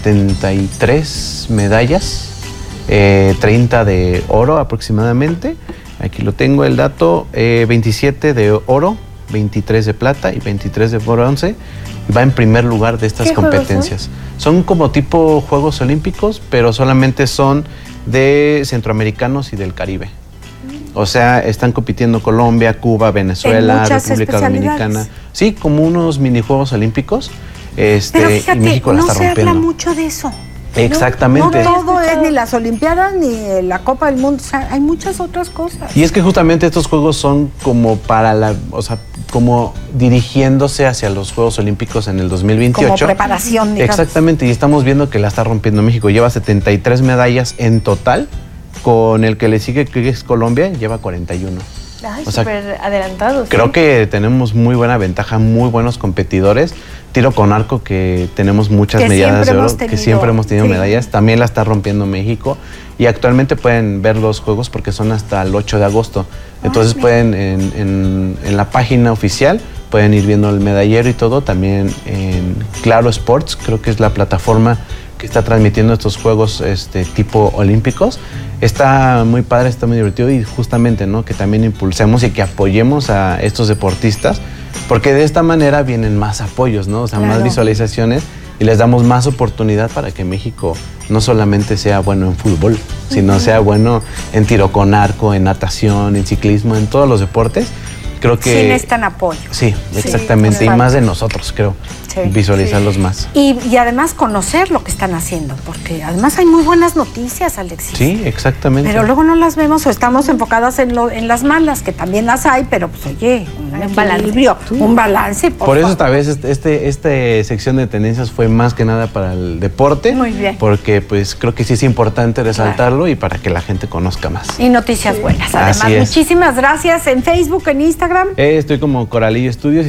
73 medallas, 30 de oro aproximadamente. Aquí lo tengo el dato, 27 de oro, 23 de plata y 23 de bronce. Va en primer lugar de estas competencias. Son como tipo Juegos Olímpicos, pero solamente son de centroamericanos y del Caribe. O sea, están compitiendo Colombia, Cuba, Venezuela, República Dominicana. Sí, como unos minijuegos olímpicos. Pero fíjate, y México la está rompiendo. No se habla mucho de eso. Exactamente. No todo es ni las Olimpiadas ni la Copa del Mundo, o sea, hay muchas otras cosas. Y es que justamente estos juegos son como para como dirigiéndose hacia los Juegos Olímpicos en el 2028. Como preparación, digamos. Exactamente, y estamos viendo que la está rompiendo México. Lleva 73 medallas en total, con el que le sigue, que es Colombia, lleva 41. Ay, súper adelantados. Creo que tenemos muy buena ventaja, muy buenos competidores. Tiro con arco, que tenemos muchas medallas de oro, que siempre hemos tenido medallas. También la está rompiendo México. Y actualmente pueden ver los juegos porque son hasta el 8 de agosto. Entonces pueden, en la página oficial, pueden ir viendo el medallero y todo. También en Claro Sports, creo que es la plataforma que está transmitiendo estos juegos tipo olímpicos. Está muy padre, está muy divertido, y justamente, ¿no?, que también impulsemos y que apoyemos a estos deportistas, porque de esta manera vienen más apoyos, ¿no? O sea, más visualizaciones, y les damos más oportunidad para que México no solamente sea bueno en fútbol, sino sea bueno en tiro con arco, en natación, en ciclismo, en todos los deportes. Creo que sí necesitan apoyo. Sí, exactamente, y más de nosotros, creo, visualizarlos más. Y además conocer lo que están haciendo, porque además hay muy buenas noticias, Alexis. Sí, exactamente. Pero luego no las vemos o estamos enfocadas en las malas, que también las hay, pero pues oye, un equilibrio, un balance. Por eso esta vez esta sección de tendencias fue más que nada para el deporte. Muy bien. Porque pues creo que sí es importante resaltarlo y para que la gente conozca más. Y noticias buenas. Además, muchísimas gracias. En Facebook, en Instagram. Estoy como Coralillo Estudios.